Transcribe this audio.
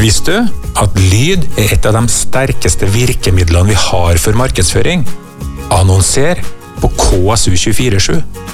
Visste du at lyd er et av de sterkeste virkemidlene vi har for markedsføring? Annonser på KSU 24/7.